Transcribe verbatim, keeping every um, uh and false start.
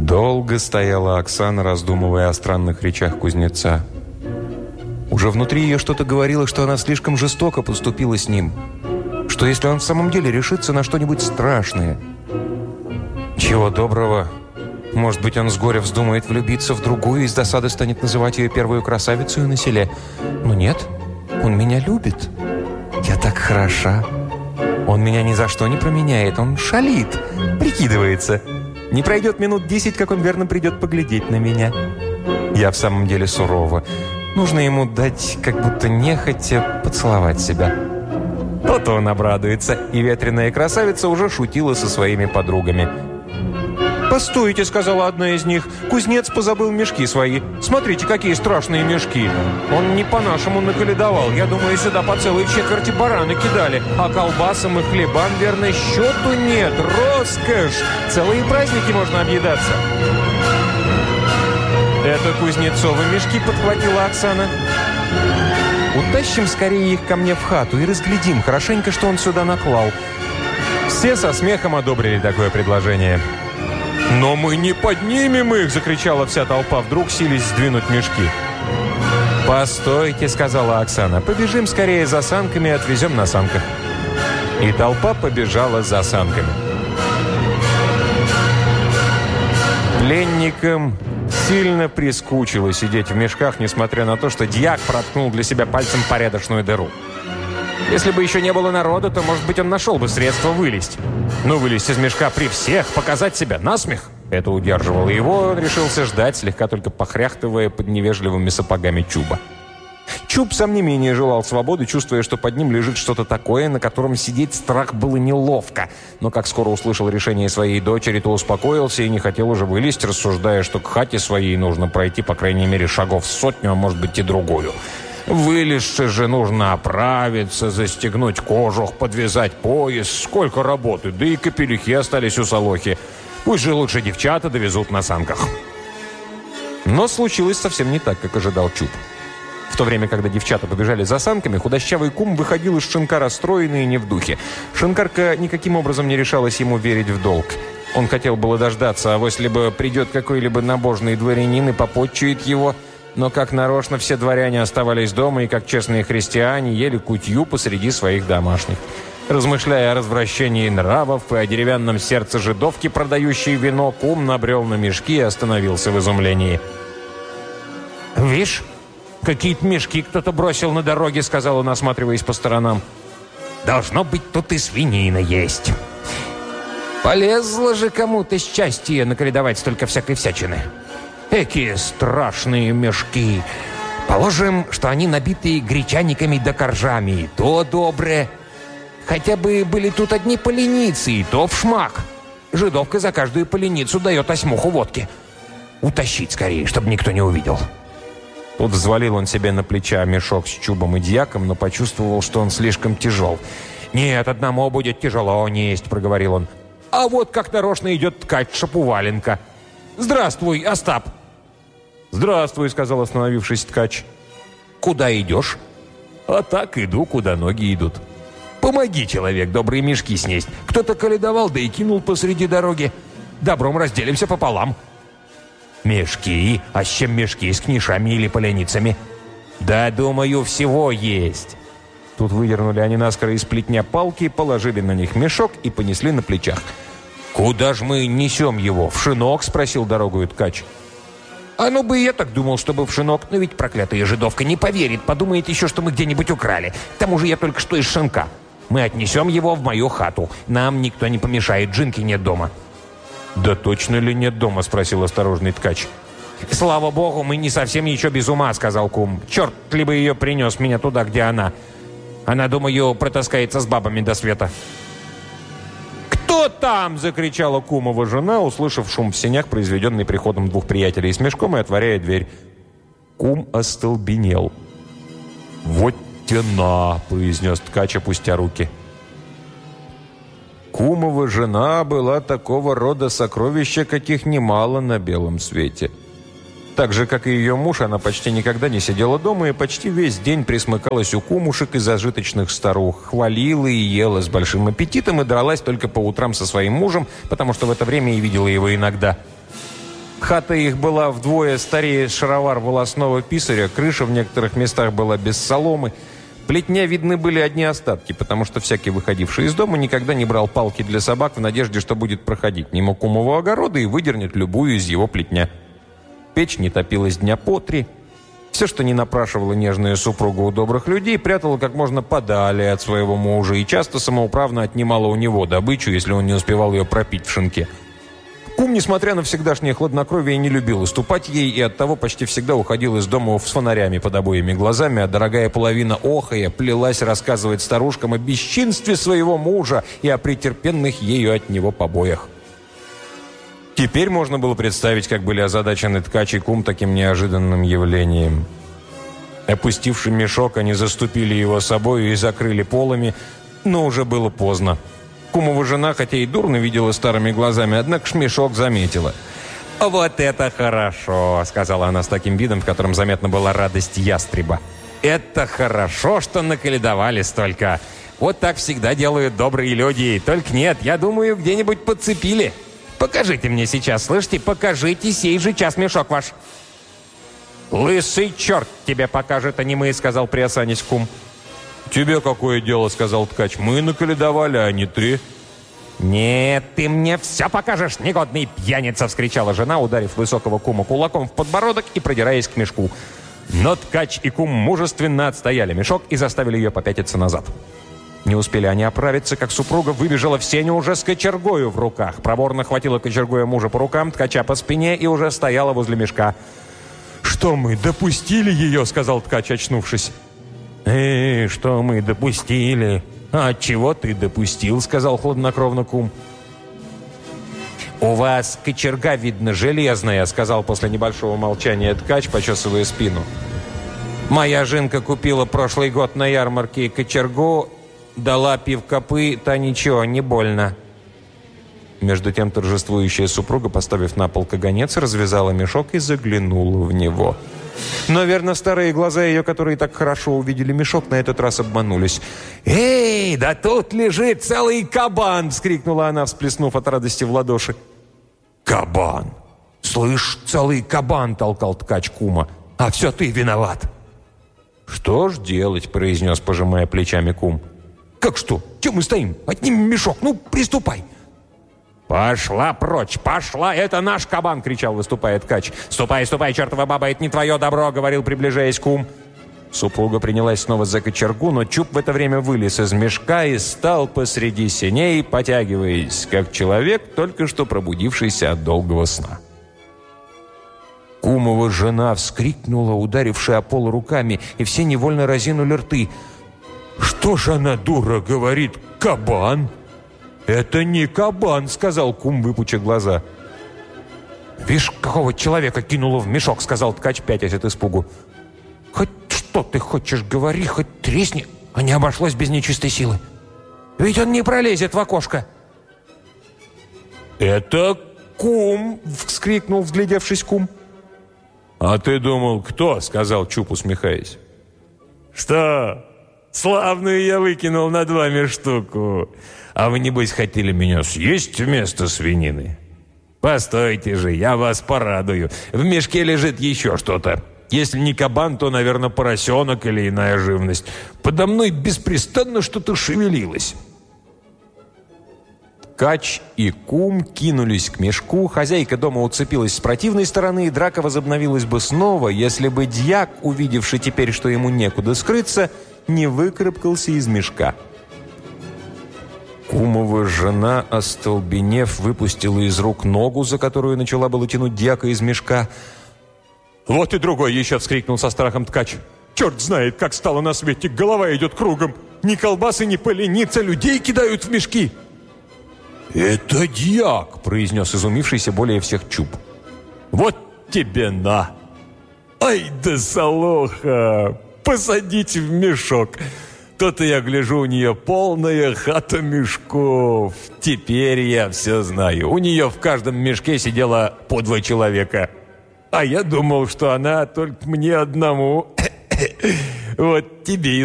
Долго стояла Оксана, раздумывая о странных речах кузнеца. Уже внутри ее что-то говорило, что она слишком жестоко поступила с ним. Что если он в самом деле решится на что-нибудь страшное? Чего доброго. Может быть, он с горя вздумает влюбиться в другую и с досады станет называть ее первую красавицей на селе. Но нет, он меня любит. Я так хороша. Он меня ни за что не променяет. Он шалит, прикидывается. Не пройдет минут десять, как он верно придет поглядеть на меня. Я в самом деле сурова. Нужно ему дать, как будто нехотя, поцеловать себя. То-то он обрадуется. И ветреная красавица уже шутила со своими подругами. «Постойте», — сказала одна из них, — «кузнец позабыл мешки свои. Смотрите, какие страшные мешки. Он не по-нашему наколедовал. Я думаю, сюда по целой четверти бараны кидали. А колбасам и хлебам, верно, счету нет. Роскошь! Целые праздники можно объедаться». «Это Кузнецовы мешки», — подхватила Оксана. «Утащим скорее их ко мне в хату и разглядим хорошенько, что он сюда наклал». Все со смехом одобрили такое предложение. «Но мы не поднимем их!» – закричала вся толпа, вдруг сились сдвинуть мешки. «Постойте», – сказала Оксана, – «побежим скорее за санками и отвезем на санках». И толпа побежала за санками. Пленникам сильно прискучило сидеть в мешках, несмотря на то, что дьяк проткнул для себя пальцем порядочную дыру. Если бы еще не было народа, то, может быть, он нашел бы средство вылезть. Но вылезть из мешка при всех, показать себя насмех – это удерживало его, он решился ждать, слегка только похряхтывая под невежливыми сапогами Чуба. Чуб, сам не менее, желал свободы, чувствуя, что под ним лежит что-то такое, на котором сидеть страх было неловко. Но как скоро услышал решение своей дочери, то успокоился и не хотел уже вылезть, рассуждая, что к хате своей нужно пройти, по крайней мере, шагов сотню, а может быть и другую. Вылезши же нужно оправиться, застегнуть кожух, подвязать пояс. Сколько работы, да и капелюхи остались у Солохи. Пусть же лучше девчата довезут на санках. Но случилось совсем не так, как ожидал Чуб. В то время, когда девчата побежали за санками, худощавый кум выходил из шинка расстроенный и не в духе. Шинкарка никаким образом не решалась ему верить в долг. Он хотел было дождаться, а вось либо придет какой-либо набожный дворянин и попотчует его. Но как нарочно все дворяне оставались дома и, как честные христиане, ели кутью посреди своих домашних. Размышляя о развращении нравов и о деревянном сердце жидовки, продающей вино, кум набрел на мешки и остановился в изумлении. «Вишь, какие-то мешки кто-то бросил на дороге», — сказал он, осматриваясь по сторонам. «Должно быть, тут и свинина есть. Полезло же кому-то счастье наколедовать столько всякой всячины. Экие страшные мешки! Положим, что они набиты гречаниками да коржами, и то доброе. Хотя бы были тут одни поленицы, и то в шмак. Жидовка за каждую поленицу дает осьмуху водки. Утащить скорее, чтобы никто не увидел». Тут взвалил он себе на плеча мешок с Чубом и дьяком, но почувствовал, что он слишком тяжел. «Нет, одному будет тяжело несть», — проговорил он. «А вот как нарочно идет ткач Шапуваленко. Здравствуй, Остап!» «Здравствуй», — сказал, остановившись ткач. «Куда идешь?» «А так иду, куда ноги идут». «Помоги, человек, добрые мешки снесть. Кто-то коледовал, да и кинул посреди дороги. Добром разделимся пополам». «Мешки? А с чем мешки? С книшами или поленицами?» «Да, думаю, всего есть». Тут выдернули они наскоро из плетня палки, положили на них мешок и понесли на плечах. «Куда ж мы несем его? В шинок?» — спросил дорогою ткач. «А ну бы я так думал, чтобы в шинок, но ведь проклятая жидовка не поверит, подумает еще, что мы где-нибудь украли. К тому же я только что из шинка. Мы отнесем его в мою хату. Нам никто не помешает, Джинки нет дома». «Да точно ли нет дома?» — спросил осторожный ткач. «Слава богу, мы не совсем еще без ума», — сказал кум. «Черт ли бы ее принес меня туда, где она. Она, думаю, протаскается с бабами до света». «Кто там?» — закричала кумова жена, услышав шум в сенях, произведенный приходом двух приятелей с мешком, и отворяя дверь. Кум остолбенел. «Вот тяна!» — произнес ткач, опустя руки. Кумова жена была такого рода сокровища, каких немало на белом свете. Так же, как и ее муж, она почти никогда не сидела дома и почти весь день присмыкалась у кумушек и зажиточных старух, хвалила и ела с большим аппетитом и дралась только по утрам со своим мужем, потому что в это время и видела его иногда. Хата их была вдвое старее шаровар волосного писаря, крыша в некоторых местах была без соломы. Плетня видны были одни остатки, потому что всякий, выходивший из дома, никогда не брал палки для собак в надежде, что будет проходить мимо кумового огорода и выдернет любую из его плетня. Печь не топилась дня по три. Все, что не напрашивала нежная супруга у добрых людей, прятала как можно подали от своего мужа и часто самоуправно отнимала у него добычу, если он не успевал ее пропить в шинке. Кум, несмотря на всегдашнее хладнокровие, не любил уступать ей и оттого почти всегда уходил из дома с фонарями под обоими глазами, а дорогая половина охая плелась рассказывать старушкам о бесчинстве своего мужа и о претерпенных ею от него побоях. Теперь можно было представить, как были озадачены ткач и кум таким неожиданным явлением. Опустивший мешок, они заступили его собою и закрыли полами, но уже было поздно. Кумова жена, хотя и дурно видела старыми глазами, однако ж мешок заметила. «Вот это хорошо!» — сказала она с таким видом, в котором заметна была радость ястреба. «Это хорошо, что наколедовали столько! Вот так всегда делают добрые люди. Только нет, я думаю, где-нибудь подцепили. Покажите мне сейчас, слышите? Покажите сей же час мешок ваш!» «Лысый черт тебе покажет, а не мы!» — сказал приосанясь кум. «Тебе какое дело?» — сказал ткач. «Мы наколедовали, а не ты». «Нет, ты мне все покажешь, негодный пьяница!» — вскричала жена, ударив высокого кума кулаком в подбородок и продираясь к мешку. Но ткач и кум мужественно отстояли мешок и заставили ее попятиться назад. Не успели они оправиться, как супруга выбежала в сеню уже с кочергою в руках. Проворно хватила кочергою мужа по рукам, ткача по спине и уже стояла возле мешка. «Что мы, допустили ее?» — сказал ткач, очнувшись. «Эй, что мы допустили? А чего ты допустил?» — сказал хладнокровно кум. «У вас кочерга, видно, железная», — сказал после небольшого молчания ткач, почесывая спину. «Моя жинка купила прошлый год на ярмарке кочергу, дала пивкопы, та ничего, не больно». Между тем торжествующая супруга, поставив на пол каганец, развязала мешок и заглянула в него. Но, верно, старые глаза ее, которые так хорошо увидели мешок, на этот раз обманулись. «Эй, да тут лежит целый кабан!» — вскрикнула она, всплеснув от радости в ладоши. «Кабан! Слышь, целый кабан!» — толкал ткач кума. «А все ты виноват!» «Что ж делать?» — произнес, пожимая плечами кум. «Как что? Чем мы стоим? Отнимем мешок! Ну, приступай!» «Пошла прочь! Пошла! Это наш кабан!» — кричал, выступая ткач. «Ступай, ступай, чертова баба! Это не твое добро!» — говорил, приближаясь кум. Супруга принялась снова за кочергу, но Чуб в это время вылез из мешка и стал посреди сеней, потягиваясь, как человек, только что пробудившийся от долгого сна. Кумова жена вскрикнула, ударившая о пол руками, и все невольно разинули рты. «Что ж она, дура, говорит, кабан?» «Это не кабан», — сказал кум, выпучив глаза. «Вишь, какого человека кинуло в мешок», — сказал ткач, пятясь от испугу. «Хоть что ты хочешь, говори, хоть тресни, а не обошлось без нечистой силы. Ведь он не пролезет в окошко». «Это кум!» — вскрикнул, взглядевшись кум. «А ты думал, кто?» — сказал Чуб, усмехаясь. «Что? Славную я выкинул на два штуку. А вы, небось, хотели меня съесть вместо свинины? Постойте же, я вас порадую. В мешке лежит еще что-то. Если не кабан, то, наверное, поросенок или иная живность. Подо мной беспрестанно что-то шевелилось». Ткач и кум кинулись к мешку, хозяйка дома уцепилась с противной стороны, и драка возобновилась бы снова, если бы дьяк, увидевший теперь, что ему некуда скрыться, не выкарабкался из мешка. Кумова жена, остолбенев, выпустила из рук ногу, за которую начала было тянуть дьяка из мешка. «Вот и другой еще!» — вскрикнул со страхом ткач. «Черт знает, как стало на свете! Голова идет кругом! Ни колбасы, ни поленица, людей кидают в мешки!» «Это дьяк!» — произнес изумившийся более всех Чуб. «Вот тебе на! Ай да солоха! Посадите в мешок! То-то я гляжу, у нее полная хата мешков. Теперь я все знаю. У нее в каждом мешке сидело по два человека. А я думал, что она только мне одному. Вот тебе и